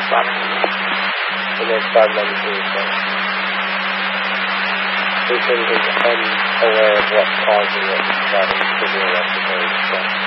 stop. And then start meditation. Patient is unaware of what's causing it, starting severe respiratory distress.